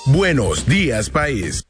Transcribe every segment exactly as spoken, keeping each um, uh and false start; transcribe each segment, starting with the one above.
Buenos días, país.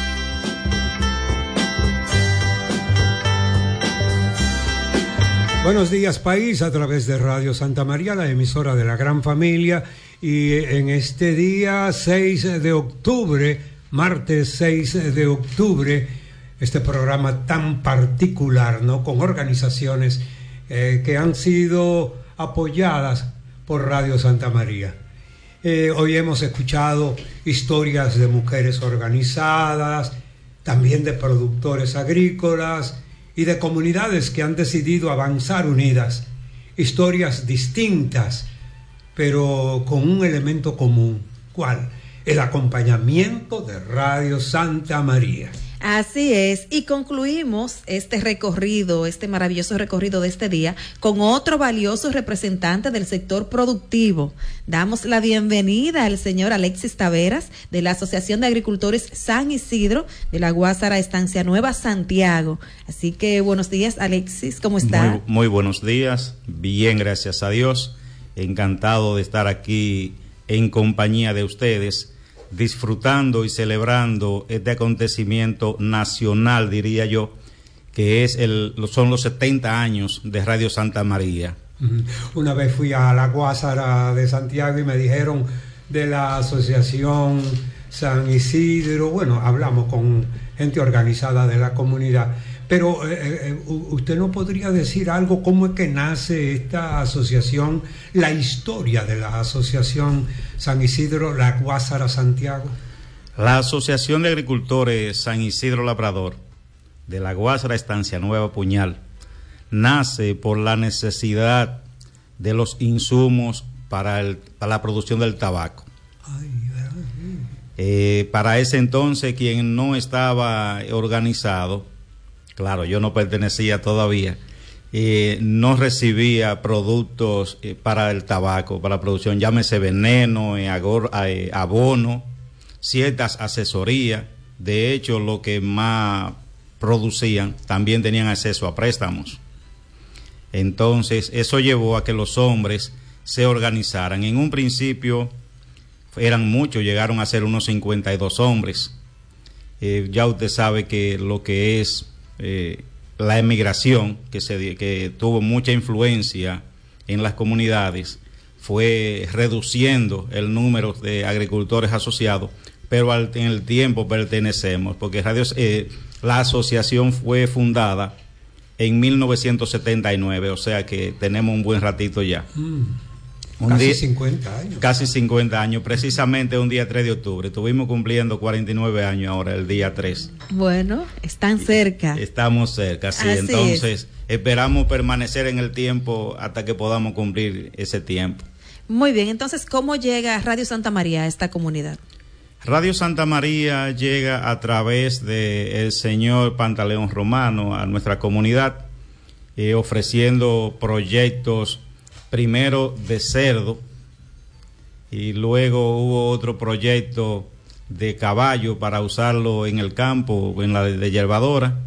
Buenos días, país, a través de Radio Santa María, la emisora de la gran familia. Y en este día seis de octubre, martes seis de octubre, este programa tan particular, ¿no? Con organizaciones eh, que han sido apoyadas por Radio Santa María. Eh, hoy hemos escuchado historias de mujeres organizadas, también de productores agrícolas y de comunidades que han decidido avanzar unidas. Historias distintas, pero con un elemento común. ¿Cuál? El acompañamiento de Radio Santa María. Así es, y concluimos este recorrido, este maravilloso recorrido de este día, con otro valioso representante del sector productivo. Damos la bienvenida al señor Alexis Taveras, de la Asociación de Agricultores San Isidro, de la Guásara Estancia Nueva, Santiago. Así que buenos días, Alexis, ¿cómo está? Muy, muy buenos días, bien, gracias a Dios. Encantado de estar aquí en compañía de ustedes, disfrutando y celebrando este acontecimiento nacional, diría yo, que es el, son los setenta años de Radio Santa María. Una vez fui a la Guásara de Santiago y me dijeron de la Asociación San Isidro. Bueno, hablamos con gente organizada de la comunidad, pero eh, eh, usted no podría decir algo, cómo es que nace esta asociación, la historia de la Asociación San Isidro, la Guásara Santiago. La Asociación de Agricultores San Isidro Labrador, de la Guásara Estancia Nueva Puñal, nace por la necesidad de los insumos para, el, para la producción del tabaco. Ay, ay. Eh, para ese entonces, quien no estaba organizado, claro, yo no pertenecía todavía, eh, no recibía productos eh, para el tabaco, para la producción, llámese veneno, eh, agor, eh, abono, ciertas asesorías. De hecho, lo que más producían también tenían acceso a préstamos. Entonces, eso llevó a que los hombres se organizaran. En un principio eran muchos, llegaron a ser unos cincuenta y dos hombres. Eh, ya usted sabe que lo que es Eh, la emigración, que, se, que tuvo mucha influencia en las comunidades, fue reduciendo el número de agricultores asociados, pero al, en el tiempo pertenecemos, porque radio, eh, la asociación fue fundada en mil novecientos setenta y nueve, o sea que tenemos un buen ratito ya. Mm. Un casi día, cincuenta años. Casi cincuenta años, precisamente un día tres de octubre. Estuvimos cumpliendo cuarenta y nueve años ahora, el día tres. Bueno, están cerca. Estamos cerca, sí. Así Entonces, es. Esperamos permanecer en el tiempo hasta que podamos cumplir ese tiempo. Muy bien, entonces, ¿cómo llega Radio Santa María a esta comunidad? Radio Santa María llega a través del señor Pantaleón Romano a nuestra comunidad, eh, ofreciendo proyectos primero de cerdo y luego hubo otro proyecto de caballo para usarlo en el campo, en la de, de yerbadora,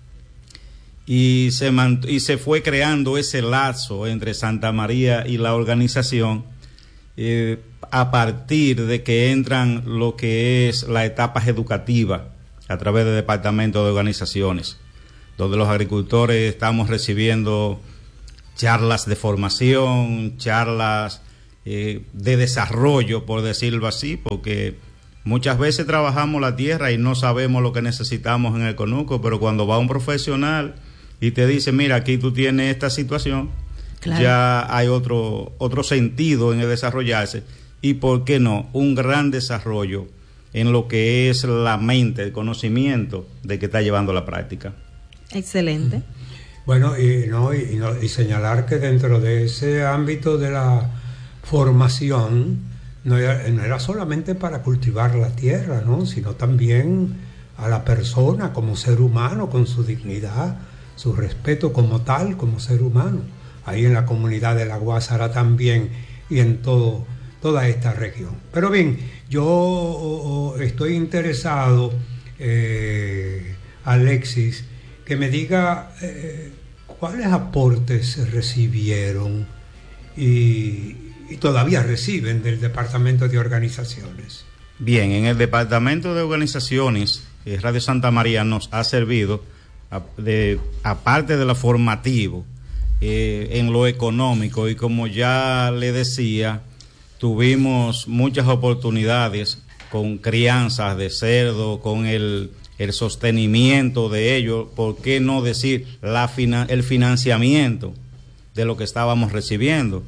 y se, mant- y se fue creando ese lazo entre Santa María y la organización eh, a partir de que entran lo que es las etapas educativas a través del departamento de organizaciones, donde los agricultores estamos recibiendo charlas de formación, charlas eh, de desarrollo, por decirlo así, porque muchas veces trabajamos la tierra y no sabemos lo que necesitamos en el conuco, pero cuando va un profesional y te dice, mira, aquí tú tienes esta situación, claro, ya hay otro, otro sentido en el desarrollarse, y por qué no, un gran desarrollo en lo que es la mente, el conocimiento de que está llevando la práctica. Excelente. Uh-huh. Bueno, y, no, y, no, y señalar que dentro de ese ámbito de la formación no era, no era solamente para cultivar la tierra, ¿no?, sino también a la persona como ser humano, con su dignidad, su respeto como tal, como ser humano, ahí en la comunidad de la Guásara también y en todo, toda esta región. Pero bien, yo estoy interesado, eh, Alexis, que me diga eh, cuáles aportes se recibieron y, y todavía reciben del Departamento de Organizaciones. Bien, en el Departamento de Organizaciones, eh, Radio Santa María nos ha servido, a, de, aparte de lo formativo, eh, en lo económico, y como ya le decía, tuvimos muchas oportunidades con crianzas de cerdo, con el, el sostenimiento de ello, ¿por qué no decir la fina, el financiamiento de lo que estábamos recibiendo?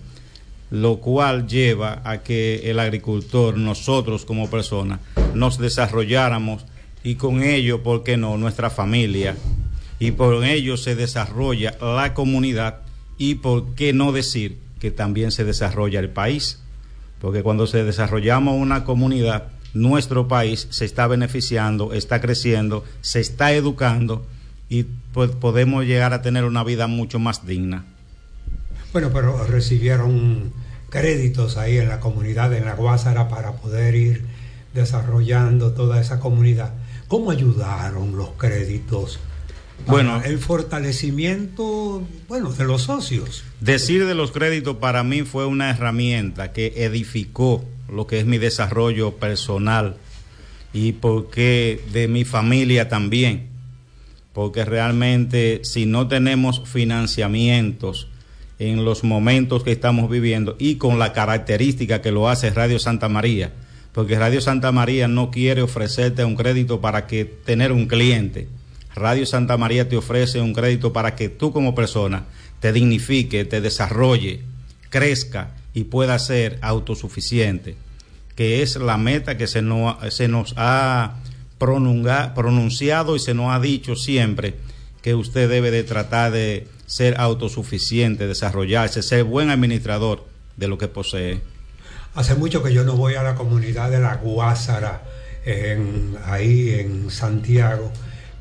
Lo cual lleva a que el agricultor, nosotros como personas, nos desarrolláramos, y con ello, ¿por qué no?, nuestra familia, y por ello se desarrolla la comunidad, y por qué no decir que también se desarrolla el país, porque cuando se desarrollamos una comunidad, nuestro país se está beneficiando, está creciendo, se está educando, y pues podemos llegar a tener una vida mucho más digna. Bueno, pero recibieron créditos ahí en la comunidad, en la Guásara, para poder ir desarrollando toda esa comunidad. ¿Cómo ayudaron los créditos para bueno, el fortalecimiento, bueno, de los socios? Decir de los créditos para mí fue una herramienta que edificó lo que es mi desarrollo personal, y porque de mi familia también, porque realmente si no tenemos financiamientos en los momentos que estamos viviendo, y con la característica que lo hace Radio Santa María, porque Radio Santa María no quiere ofrecerte un crédito para que tener un cliente. Radio Santa María te ofrece un crédito para que tú como persona te dignifique, te desarrolle, crezca y pueda ser autosuficiente, que es la meta que se nos, se nos ha pronunciado y se nos ha dicho siempre, que usted debe de tratar de ser autosuficiente, desarrollarse, ser buen administrador de lo que posee. Hace mucho que yo no voy a la comunidad de la Guásara, en, ahí en Santiago,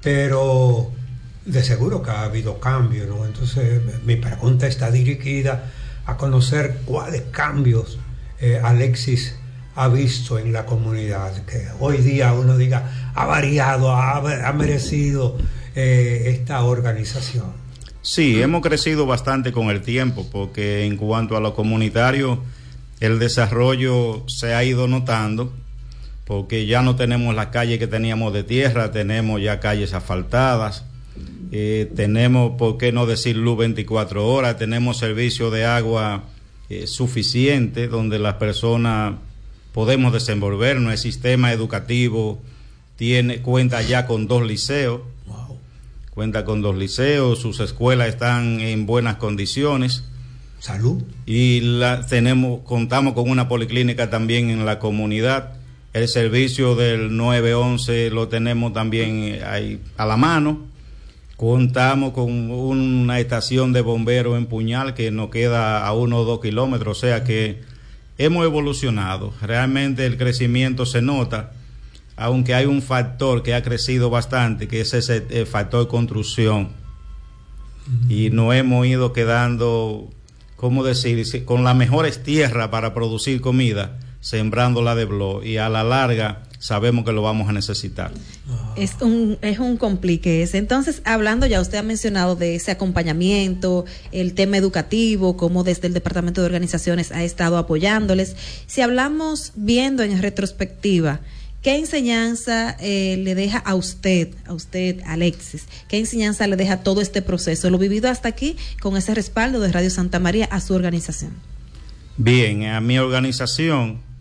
pero de seguro que ha habido cambio, ¿no? Entonces mi pregunta está dirigida a conocer cuáles cambios eh, Alexis ha visto en la comunidad, que hoy día uno diga ha variado, ha, ha merecido eh, esta organización. Sí, hemos crecido bastante con el tiempo, porque en cuanto a lo comunitario, el desarrollo se ha ido notando, porque ya no tenemos las calles que teníamos de tierra, tenemos ya calles asfaltadas, eh, tenemos, por qué no decir, luz veinticuatro horas, tenemos servicio de agua eh, suficiente, donde las personas podemos desenvolvernos. El sistema educativo tiene, cuenta ya con dos liceos, wow. cuenta con dos liceos, sus escuelas están en buenas condiciones. Salud. Y la, tenemos, contamos con una policlínica también en la comunidad. El servicio del nueve once lo tenemos también ahí a la mano. Contamos con una estación de bomberos en Puñal que nos queda a uno o dos kilómetros, o sea que hemos evolucionado. Realmente el crecimiento se nota, aunque hay un factor que ha crecido bastante, que es ese el factor construcción. Uh-huh. Y nos hemos ido quedando, ¿cómo decir?, con las mejores tierras para producir comida, sembrándola de blog, y a la larga sabemos que lo vamos a necesitar. Es un, es un complique ese. Entonces, hablando, ya usted ha mencionado de ese acompañamiento, el tema educativo, cómo desde el Departamento de Organizaciones ha estado apoyándoles. Si hablamos viendo en retrospectiva, ¿qué enseñanza eh, le deja a usted, a usted, Alexis? ¿Qué enseñanza le deja todo este proceso, lo vivido hasta aquí, con ese respaldo de Radio Santa María a su organización? Bien, a mi organización,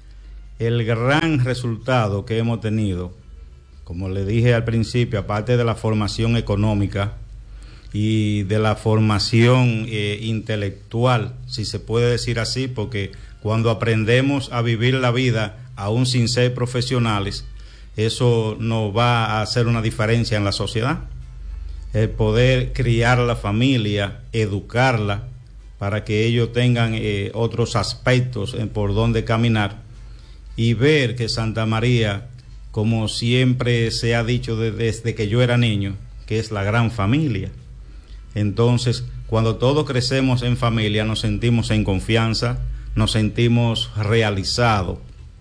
el gran resultado que hemos tenido, como le dije al principio, aparte de la formación económica y de la formación eh, intelectual, si se puede decir así, porque cuando aprendemos a vivir la vida aún sin ser profesionales, eso nos va a hacer una diferencia en la sociedad. El poder criar a la familia, educarla, para que ellos tengan eh, otros aspectos en por donde caminar, y ver que Santa María, como siempre se ha dicho de, desde que yo era niño, que es la gran familia. Entonces, cuando todos crecemos en familia, nos sentimos en confianza, nos sentimos realizados,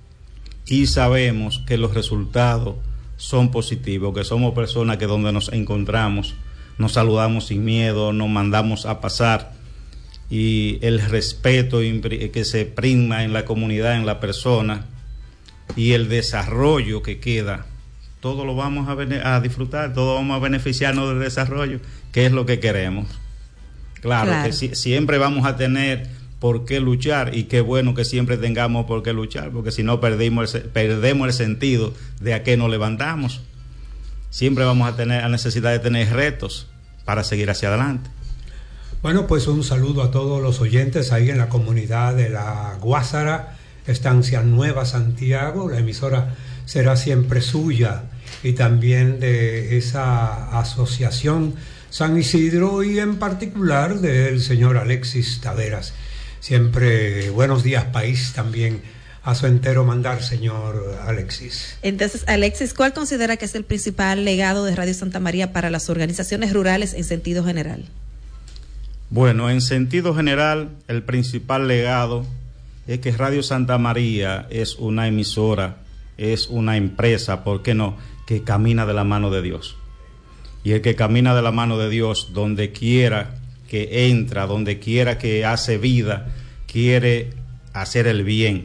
y sabemos que los resultados son positivos, que somos personas que donde nos encontramos nos saludamos sin miedo, nos mandamos a pasar, y el respeto que se prima en la comunidad, en la persona, y el desarrollo que queda, todo lo vamos a, bene- a disfrutar, todos vamos a beneficiarnos del desarrollo, que es lo que queremos. Claro, claro. que si, siempre vamos a tener por qué luchar, y qué bueno que siempre tengamos por qué luchar, porque si no perdimos el, perdemos el sentido de a qué nos levantamos. Siempre vamos a tener la necesidad de tener retos para seguir hacia adelante. Bueno, pues un saludo a todos los oyentes ahí en la comunidad de La Guásara, Estancia Nueva Santiago. La emisora será siempre suya, y también de esa asociación San Isidro, y en particular del señor Alexis Taveras. Siempre buenos días país también a su entero mandar, señor Alexis. Entonces, Alexis, ¿cuál considera que es el principal legado de Radio Santa María para las organizaciones rurales en sentido general? Bueno, en sentido general, el principal legado es que Radio Santa María es una emisora, es una empresa, ¿por qué no?, que camina de la mano de Dios. Y el que camina de la mano de Dios, donde quiera que entra, donde quiera que hace vida, quiere hacer el bien.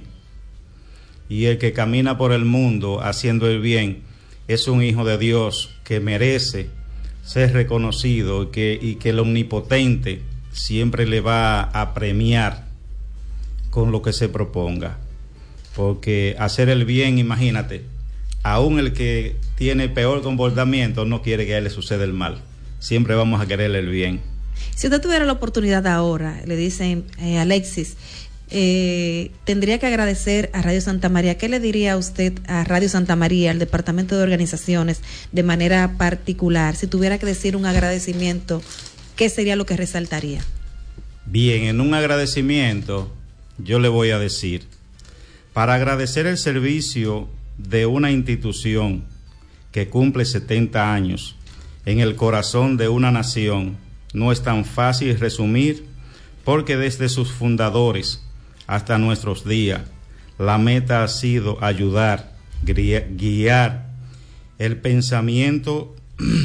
Y el que camina por el mundo haciendo el bien es un hijo de Dios que merece ser reconocido, y que, y que el Omnipotente siempre le va a premiar con lo que se proponga. Porque hacer el bien, imagínate, aún el que tiene peor comportamiento no quiere que a él le suceda el mal. Siempre vamos a quererle el bien. Si usted tuviera la oportunidad ahora, le dicen, eh, Alexis, eh, tendría que agradecer a Radio Santa María, ¿qué le diría usted a Radio Santa María, al Departamento de Organizaciones, de manera particular? Si tuviera que decir un agradecimiento, ¿qué sería lo que resaltaría? Bien, en un agradecimiento yo le voy a decir, para agradecer el servicio de una institución que cumple setenta años en el corazón de una nación, no es tan fácil resumir, porque desde sus fundadores hasta nuestros días, la meta ha sido ayudar, guiar el pensamiento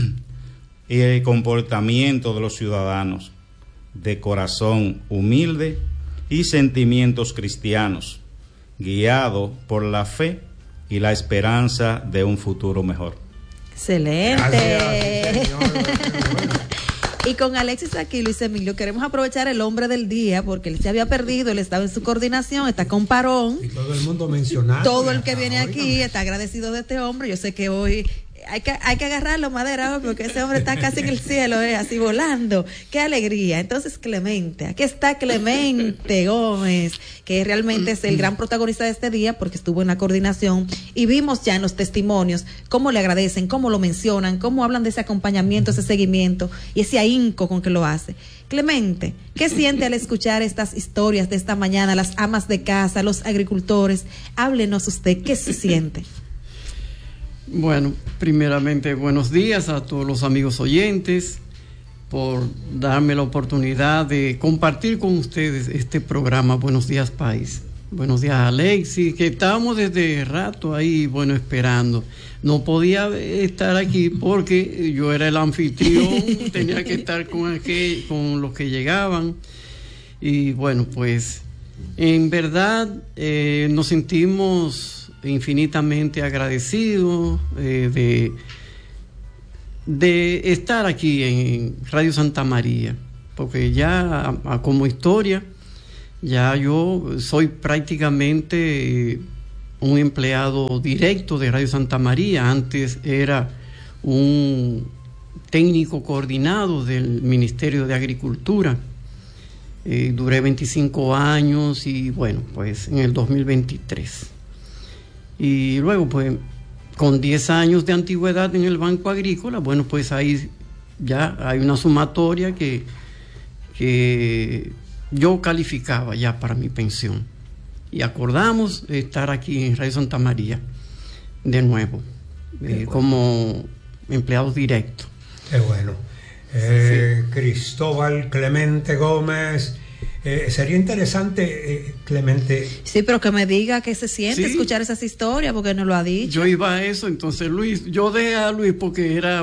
y el comportamiento de los ciudadanos de corazón humilde y sentimientos cristianos, guiado por la fe y la esperanza de un futuro mejor. Excelente. Gracias, señor. Y con Alexis aquí, Luis Emilio, queremos aprovechar el hombre del día, porque él se había perdido, él estaba en su coordinación, está con parón. Y todo el mundo mencionando. Todo el que viene aquí está agradecido de este hombre. Yo sé que hoy hay que, hay que agarrarlo, madera, porque ese hombre está casi en el cielo, eh, así volando. ¡Qué alegría! Entonces, Clemente, aquí está Clemente Gómez, que realmente es el gran protagonista de este día, porque estuvo en la coordinación, y vimos ya en los testimonios cómo le agradecen, cómo lo mencionan, cómo hablan de ese acompañamiento, ese seguimiento y ese ahínco con que lo hace. Clemente, ¿qué siente al escuchar estas historias de esta mañana, las amas de casa, los agricultores? Háblenos usted, ¿qué se siente? Bueno, primeramente buenos días a todos los amigos oyentes, por darme la oportunidad de compartir con ustedes este programa Buenos Días País. Buenos días, Alexis, que estábamos desde rato ahí, bueno, esperando. No podía estar aquí porque yo era el anfitrión, tenía que estar con, aquel, con los que llegaban. Y bueno, pues en verdad eh, nos sentimos infinitamente agradecidos eh, de, de estar aquí en Radio Santa María, porque ya a, a, como historia, ya yo soy prácticamente eh, un empleado directo de Radio Santa María. Antes era un técnico coordinado del Ministerio de Agricultura. Eh, duré veinticinco años y bueno, pues en el dos mil veintitrés. Y luego, pues, con diez años de antigüedad en el Banco Agrícola, bueno, pues ahí ya hay una sumatoria que, que yo calificaba ya para mi pensión. Y acordamos estar aquí en Radio Santa María de nuevo, eh, bueno. como empleados directos. Qué bueno. Eh, sí. Cristóbal Clemente Gómez. Eh, sería interesante, eh, Clemente. Sí, pero que me diga qué se siente sí. escuchar esas historias, porque no lo ha dicho. Yo iba a eso, entonces Luis, yo dejé a Luis porque era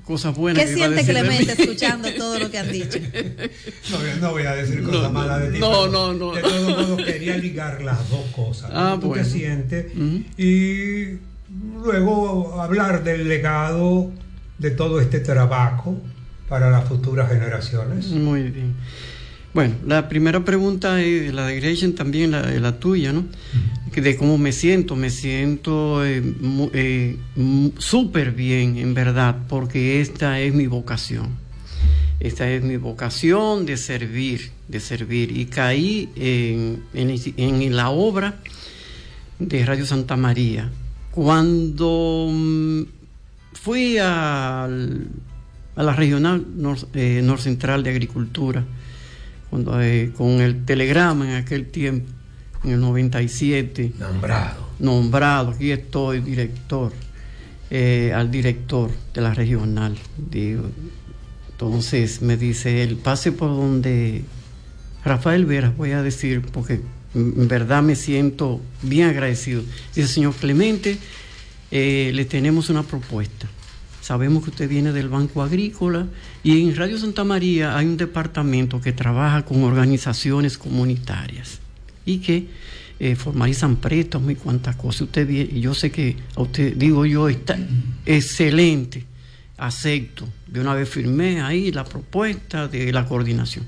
cosas buenas. ¿Qué que siente Clemente de escuchando todo lo que han dicho? No, no voy a decir cosas no, malas de ti. No, no, no. De todos modos, quería ligar las dos cosas. Ah, ¿Tú bueno. te sientes? Uh-huh. Y luego hablar del legado de todo este trabajo para las futuras generaciones. Muy bien. Bueno, la primera pregunta es la de Gretchen, también la, la tuya, ¿no? Uh-huh. De cómo me siento. Me siento eh, eh, súper bien, en verdad, porque esta es mi vocación. Esta es mi vocación de servir, de servir. Y caí en, en, en la obra de Radio Santa María. Cuando fui a, a la regional nor, eh, norcentral de Agricultura, cuando, eh, con el telegrama en aquel tiempo, en el noventa y siete. Nombrado. Nombrado, aquí estoy, director, eh, al director de la regional. Digo, entonces me dice él, pase por donde Rafael Veras, voy a decir, porque en verdad me siento bien agradecido. Dice, señor Clemente, eh, le tenemos una propuesta. Sabemos que usted viene del Banco Agrícola y en Radio Santa María hay un departamento que trabaja con organizaciones comunitarias y que eh, formalizan préstamos y cuantas cosas. Usted viene, y yo sé que a usted, digo yo, está excelente, acepto. De una vez firmé ahí la propuesta de la coordinación.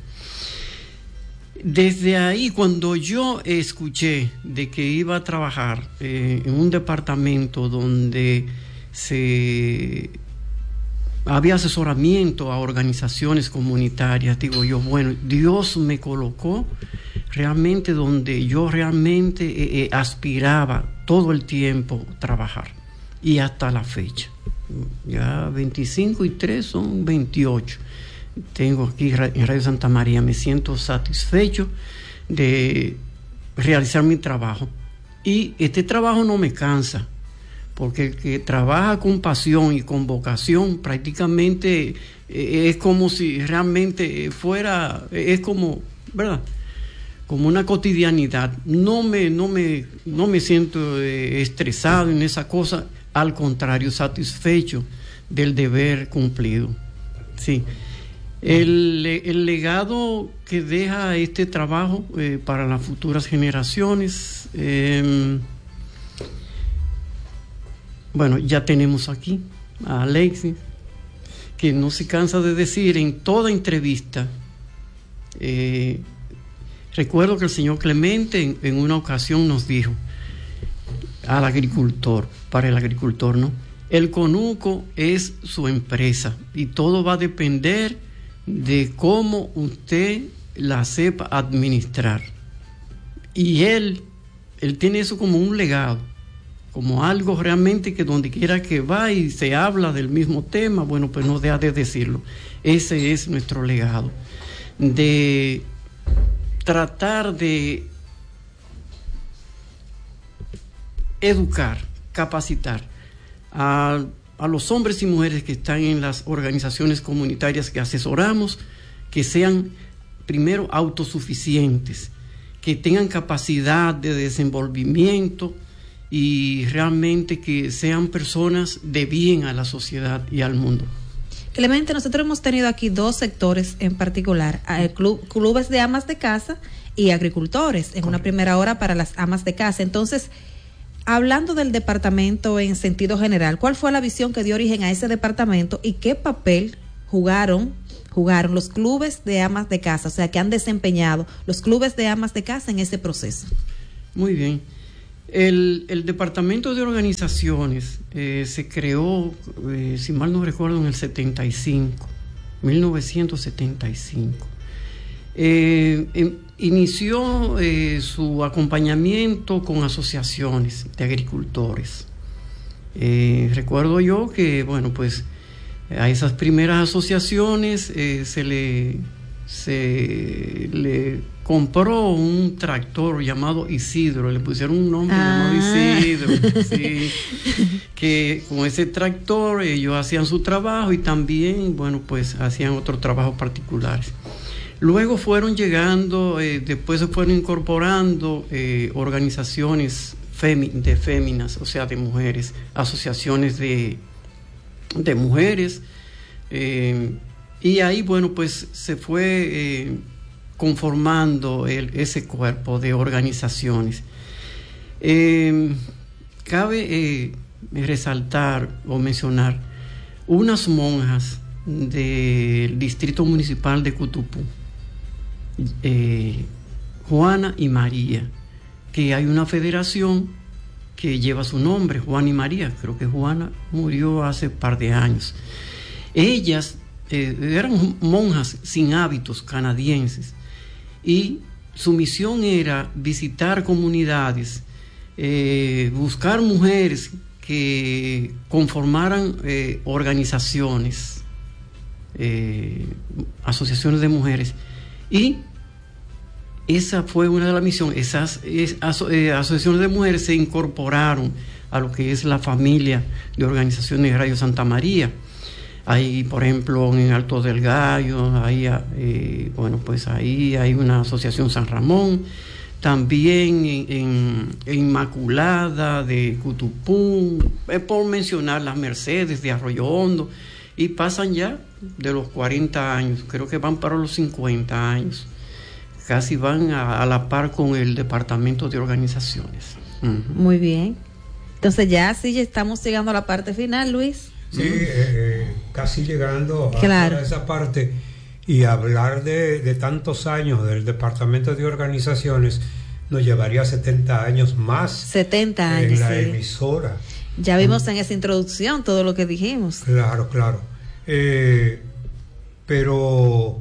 Desde ahí, cuando yo escuché de que iba a trabajar eh, en un departamento donde se había asesoramiento a organizaciones comunitarias, digo yo, bueno, Dios me colocó realmente donde yo realmente eh, eh, aspiraba todo el tiempo trabajar, y hasta la fecha. Ya veinticinco y tres son veintiocho. Tengo aquí en Radio Santa María, me siento satisfecho de realizar mi trabajo. Y este trabajo no me cansa, porque el que trabaja con pasión y con vocación prácticamente eh, es como si realmente fuera, es como, ¿verdad? Como una cotidianidad. No me, no me, no me siento eh, estresado en esa cosa, al contrario, satisfecho del deber cumplido. Sí. El, el legado que deja este trabajo eh, para las futuras generaciones, eh, bueno, ya tenemos aquí a Alexis, que no se cansa de decir en toda entrevista. Eh, recuerdo que el señor Clemente en, en una ocasión nos dijo al agricultor, para el agricultor, ¿no? El conuco es su empresa y todo va a depender de cómo usted la sepa administrar. Y él, él tiene eso como un legado, como algo realmente que donde quiera que va y se habla del mismo tema, bueno, pues no deja de decirlo. Ese es nuestro legado, de tratar de educar, capacitar a a los hombres y mujeres que están en las organizaciones comunitarias que asesoramos, que sean primero autosuficientes, que tengan capacidad de desenvolvimiento y realmente que sean personas de bien a la sociedad y al mundo. Clemente, nosotros hemos tenido aquí dos sectores en particular, el club, clubes de amas de casa y agricultores, en Correcto. Una primera hora para las amas de casa. Entonces, hablando del departamento en sentido general, ¿cuál fue la visión que dio origen a ese departamento y qué papel jugaron, jugaron los clubes de amas de casa, o sea, que han desempeñado los clubes de amas de casa en ese proceso? Muy bien. El, el departamento de organizaciones eh, se creó, eh, si mal no recuerdo, en el setenta y cinco, mil novecientos setenta y cinco. Eh, en, inició eh, su acompañamiento con asociaciones de agricultores. Eh, recuerdo yo que, bueno, pues a esas primeras asociaciones eh, se le se le compró un tractor llamado Isidro, le pusieron un nombre ah. llamado Isidro, sí, que con ese tractor ellos hacían su trabajo y también, bueno, pues hacían otros trabajos particulares. Luego fueron llegando, eh, después se fueron incorporando eh, organizaciones femi- de féminas, o sea, de mujeres, asociaciones de, de mujeres, Eh, y ahí, bueno, pues se fue eh, conformando el, ese cuerpo de organizaciones. Eh, cabe eh, resaltar o mencionar unas monjas del Distrito Municipal de Cutupú, eh, Juana y María, que hay una federación que lleva su nombre, Juana y María. Creo que Juana murió hace un par de años. Ellas eh, eran monjas sin hábitos canadienses y su misión era visitar comunidades, eh, buscar mujeres que conformaran eh, organizaciones, eh, asociaciones de mujeres, y esa fue una de las misiones. Esas es, aso, eh, asociaciones de mujeres se incorporaron a lo que es la familia de organizaciones de Radio Santa María. Hay, por ejemplo, en Alto del Gallo, ahí, eh, bueno, pues ahí hay una asociación San Ramón, también en, en, en Inmaculada de Cutupú, eh, por mencionar las Mercedes de Arroyo Hondo, y pasan ya de los cuarenta años, creo que van para los cincuenta años, casi van a, a la par con el Departamento de Organizaciones. Uh-huh. Muy bien, entonces ya sí ya estamos llegando a la parte final, Luis. Sí, eh, casi llegando a, claro. a esa parte, y hablar de, de tantos años del Departamento de Organizaciones nos llevaría setenta años más setenta años en la sí. emisora. Ya vimos mm. en esa introducción todo lo que dijimos. Claro, claro. Eh, pero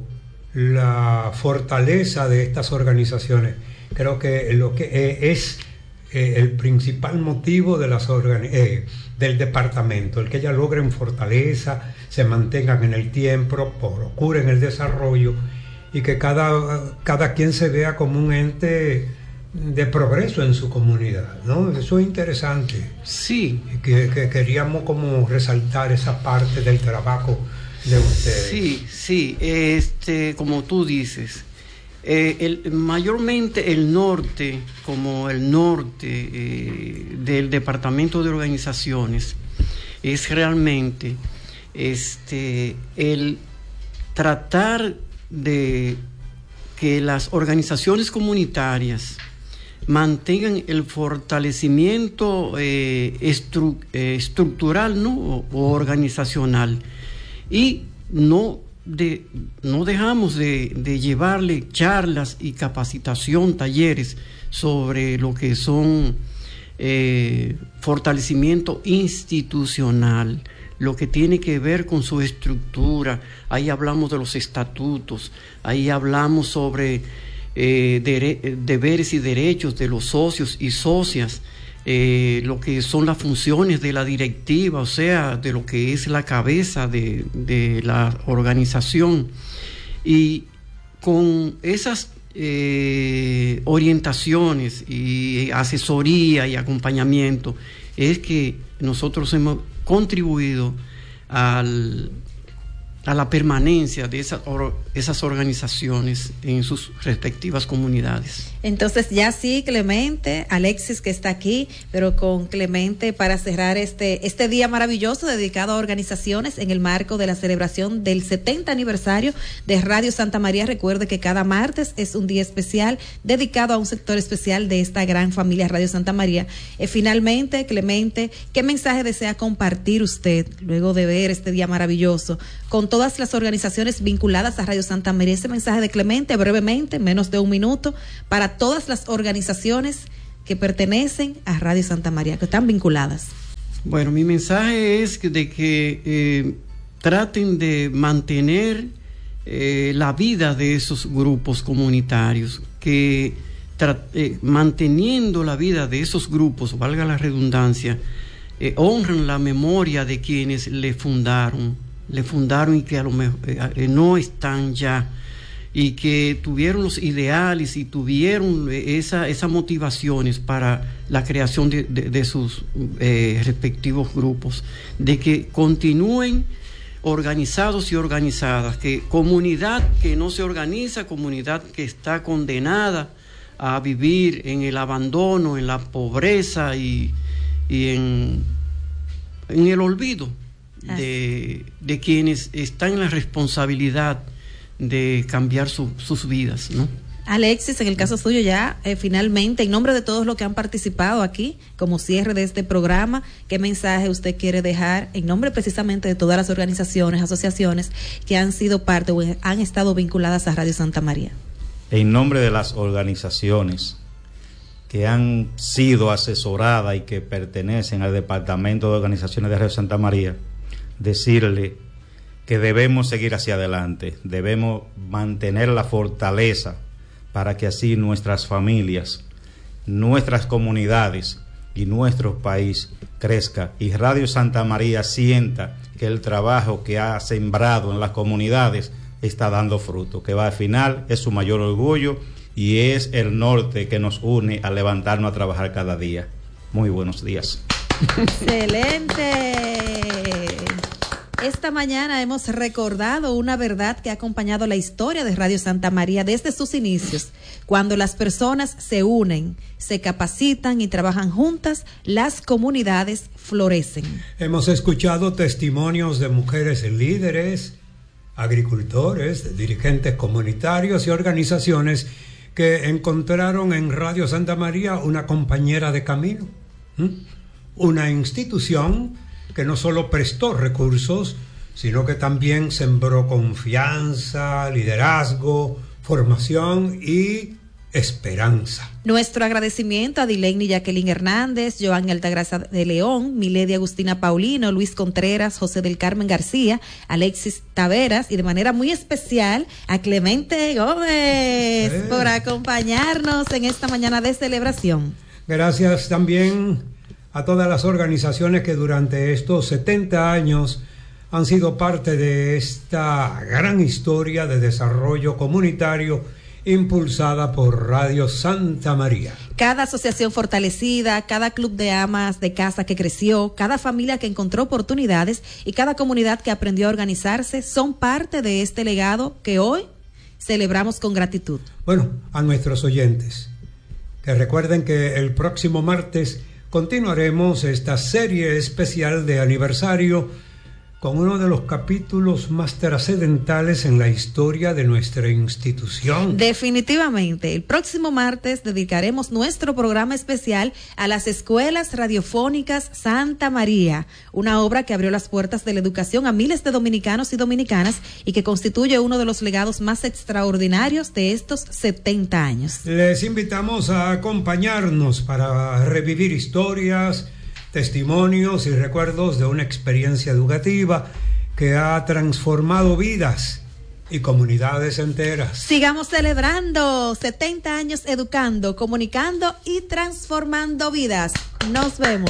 la fortaleza de estas organizaciones, creo que lo que eh, es eh, el principal motivo de las organi- eh, del departamento, el que ellas logren fortaleza, se mantengan en el tiempo, procuren el desarrollo, y que cada, cada quien se vea como un ente de progreso en su comunidad, ¿no? Eso es interesante. Sí. Que, que queríamos como resaltar esa parte del trabajo de ustedes. Sí, sí, este, como tú dices, eh, el, mayormente el norte, como el norte eh, del Departamento de Organizaciones, es realmente este, el tratar de que las organizaciones comunitarias mantengan el fortalecimiento eh, estru, eh, estructural, ¿no? o, o organizacional, y no de no dejamos de, de llevarle charlas y capacitación, talleres sobre lo que son eh, fortalecimiento institucional, lo que tiene que ver con su estructura. Ahí hablamos de los estatutos, ahí hablamos sobre eh, dere, deberes y derechos de los socios y socias, eh, lo que son las funciones de la directiva, o sea, de lo que es la cabeza de, de la organización. Y con esas eh, orientaciones y asesoría y acompañamiento es que nosotros hemos contribuido al, a la permanencia de esas, or, esas organizaciones en sus respectivas comunidades. Entonces ya sí, Clemente, Alexis que está aquí, pero con Clemente para cerrar este, este día maravilloso dedicado a organizaciones en el marco de la celebración del setenta aniversario de Radio Santa María. Recuerde que cada martes es un día especial dedicado a un sector especial de esta gran familia Radio Santa María. Eh, finalmente, Clemente, ¿qué mensaje desea compartir usted luego de ver este día maravilloso con todas las organizaciones vinculadas a Radio Santa María? Ese mensaje de Clemente, brevemente, menos de un minuto, para todas las organizaciones que pertenecen a Radio Santa María, que están vinculadas. Bueno, mi mensaje es de que eh, traten de mantener eh, la vida de esos grupos comunitarios, que tra- eh, manteniendo la vida de esos grupos, valga la redundancia, eh, honran la memoria de quienes le fundaron, le fundaron y que a lo mejor eh, no están ya, y que tuvieron los ideales y tuvieron esa, esas motivaciones para la creación de, de, de sus eh, respectivos grupos, de que continúen organizados y organizadas, que comunidad que no se organiza, comunidad que está condenada a vivir en el abandono, en la pobreza y, y en, en el olvido, de, de quienes están en la responsabilidad de cambiar su, sus vidas, ¿no? Alexis, en el caso suyo ya, eh, finalmente, en nombre de todos los que han participado aquí, como cierre de este programa, ¿qué mensaje usted quiere dejar en nombre precisamente de todas las organizaciones, asociaciones que han sido parte o han estado vinculadas a Radio Santa María? En nombre de las organizaciones que han sido asesoradas y que pertenecen al Departamento de Organizaciones de Radio Santa María, decirle que debemos seguir hacia adelante, debemos mantener la fortaleza para que así nuestras familias, nuestras comunidades y nuestro país crezca y Radio Santa María sienta que el trabajo que ha sembrado en las comunidades está dando fruto, que va al final es su mayor orgullo y es el norte que nos une a levantarnos a trabajar cada día. Muy buenos días. Excelente. Esta mañana hemos recordado una verdad que ha acompañado la historia de Radio Santa María desde sus inicios. Cuando las personas se unen, se capacitan y trabajan juntas, las comunidades florecen. Hemos escuchado testimonios de mujeres líderes, agricultores, dirigentes comunitarios y organizaciones que encontraron en Radio Santa María una compañera de camino, ¿Mm? una institución que no solo prestó recursos, sino que también sembró confianza, liderazgo, formación y esperanza. Nuestro agradecimiento a Dileni Jacqueline Hernández, Joan Altagracia de León, Milady Agustina Paulino, Luis Contreras, José del Carmen García, Alexis Taveras y de manera muy especial a Clemente Gómez eh. por acompañarnos en esta mañana de celebración. Gracias también a todas las organizaciones que durante estos setenta años han sido parte de esta gran historia de desarrollo comunitario impulsada por Radio Santa María. Cada asociación fortalecida, cada club de amas de casa que creció, cada familia que encontró oportunidades y cada comunidad que aprendió a organizarse son parte de este legado que hoy celebramos con gratitud. Bueno, a nuestros oyentes, que recuerden que el próximo martes continuaremos esta serie especial de aniversario con uno de los capítulos más trascendentales en la historia de nuestra institución. Definitivamente, el próximo martes dedicaremos nuestro programa especial a las escuelas radiofónicas Santa María, una obra que abrió las puertas de la educación a miles de dominicanos y dominicanas y que constituye uno de los legados más extraordinarios de estos setenta años. Les invitamos a acompañarnos para revivir historias, testimonios y recuerdos de una experiencia educativa que ha transformado vidas y comunidades enteras. Sigamos celebrando setenta años educando, comunicando y transformando vidas. Nos vemos.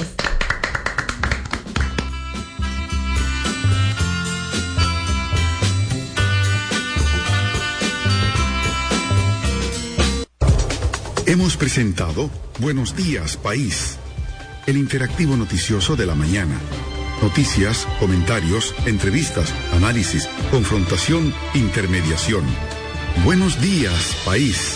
Hemos presentado Buenos Días, País, el interactivo noticioso de la mañana. Noticias, comentarios, entrevistas, análisis, confrontación, intermediación. Buenos días, país.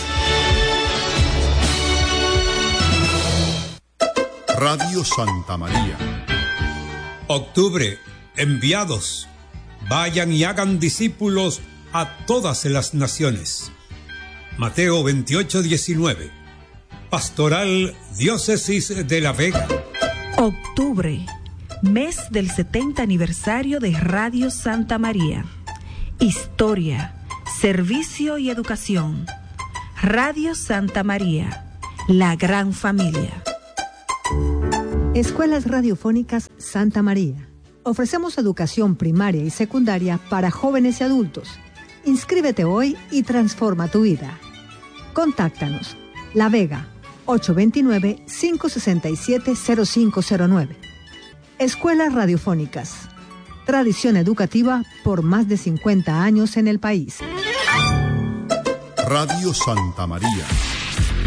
Radio Santa María. Octubre, enviados. Vayan y hagan discípulos a todas las naciones. Mateo veintiocho diecinueve. Pastoral Diócesis de La Vega. Octubre, mes del setenta aniversario de Radio Santa María. Historia, servicio y educación. Radio Santa María, la gran familia. Escuelas Radiofónicas Santa María. Ofrecemos educación primaria y secundaria para jóvenes y adultos. Inscríbete hoy y transforma tu vida. Contáctanos. La Vega, ocho dos nueve, cinco seis siete, cero cinco cero nueve. Escuelas Radiofónicas. Tradición educativa por más de cincuenta años en el país. Radio Santa María.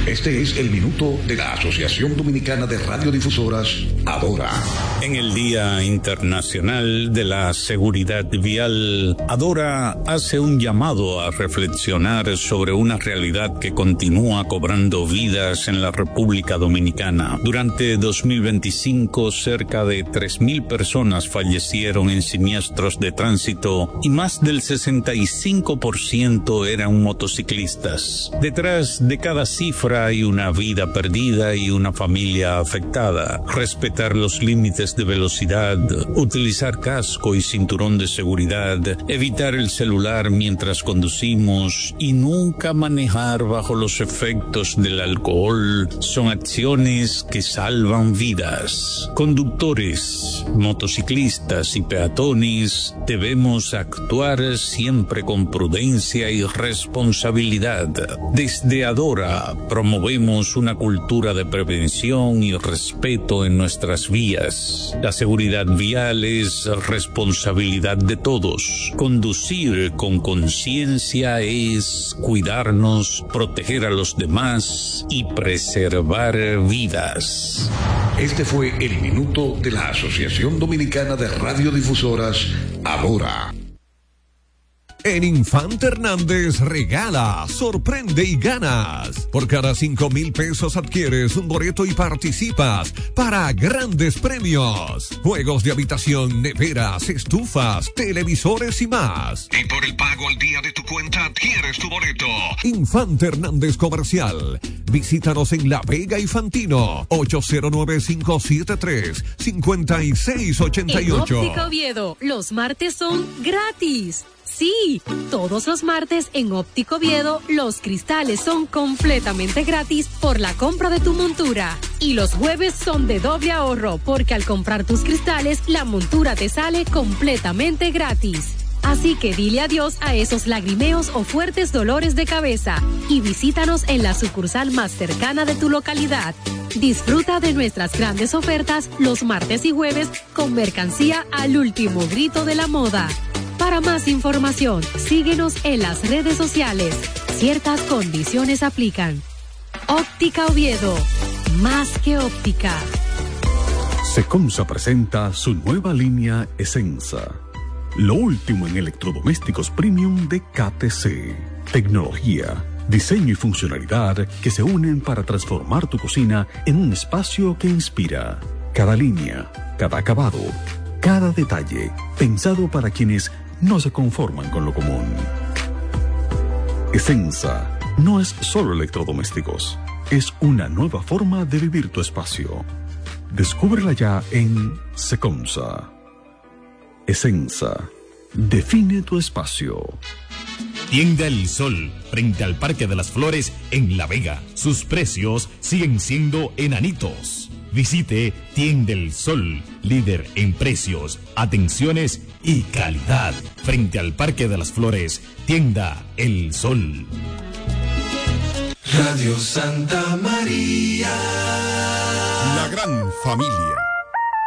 Este es el minuto de la Asociación Dominicana de Radiodifusoras, Adora. En el Día Internacional de la Seguridad Vial, Adora hace un llamado a reflexionar sobre una realidad que continúa cobrando vidas en la República Dominicana. Durante dos mil veinticinco, cerca de tres mil personas fallecieron en siniestros de tránsito y más del sesenta y cinco por ciento eran motociclistas. Detrás de cada cifra hay una vida perdida y una familia afectada. Respetar los límites de velocidad, utilizar casco y cinturón de seguridad, evitar el celular mientras conducimos y nunca manejar bajo los efectos del alcohol son acciones que salvan vidas. Conductores, motociclistas y peatones debemos actuar siempre con prudencia y responsabilidad. Desde Adora promovemos una cultura de prevención y respeto en nuestras vías. La seguridad vial es responsabilidad de todos. Conducir con conciencia es cuidarnos, proteger a los demás y preservar vidas. Este fue el minuto de la Asociación Dominicana de Radiodifusoras, Adora. En Infante Hernández regala, sorprende y ganas. Por cada cinco mil pesos adquieres un boleto y participas para grandes premios. Juegos de habitación, neveras, estufas, televisores y más. Y por el pago al día de tu cuenta adquieres tu boleto. Infante Hernández Comercial. Visítanos en La Vega y Fantino. ocho cero nueve, cinco siete tres, cinco seis ocho ocho. En Óptica Oviedo, los martes son gratis. Sí, todos los martes en Óptico Oviedo los cristales son completamente gratis por la compra de tu montura. Y los jueves son de doble ahorro porque al comprar tus cristales la montura te sale completamente gratis. Así que dile adiós a esos lagrimeos o fuertes dolores de cabeza y visítanos en la sucursal más cercana de tu localidad. Disfruta de nuestras grandes ofertas los martes y jueves con mercancía al último grito de la moda. Para más información, síguenos en las redes sociales. Ciertas condiciones aplican. Óptica Oviedo, más que óptica. Secomsa presenta su nueva línea Esensa. Lo último en electrodomésticos premium de K T C. Tecnología, diseño y funcionalidad que se unen para transformar tu cocina en un espacio que inspira. Cada línea, cada acabado, cada detalle, pensado para quienes no se conforman con lo común. Esensa no es solo electrodomésticos, es una nueva forma de vivir tu espacio. Descúbrela ya en Secomsa. Esensa, define tu espacio. Tienda El Sol, frente al Parque de las Flores en La Vega. Sus precios siguen siendo enanitos. Visite Tienda El Sol, líder en precios, atenciones y calidad. Frente al Parque de las Flores, Tienda El Sol. Radio Santa María. La gran familia.